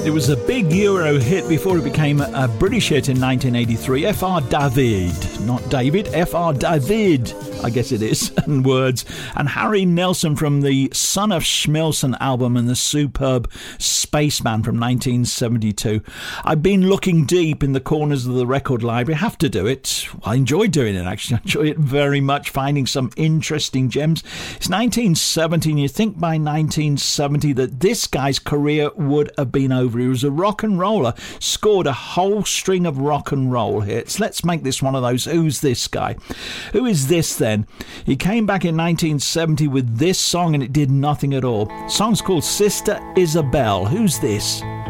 It was a big Euro hit before it became a British hit in 1983. F.R. David, not David, F.R. David, I guess it is, and words. And Harry Nilsson from the Son of Schmilsson album and the superb Spaceman from 1972. I've been looking deep in the corners of the record library. I have to do it. I enjoy doing it, actually. I enjoy it very much, finding some interesting gems. It's 1970, and you think by 1970 that this guy's career would have been over. He was a rock and roller, scored a whole string of rock and roll hits. Let's make this one of those. Who's this guy? Who is this then? He came back in 1970 with this song and it did nothing at all. The song's called Sister Isabel. Who's this?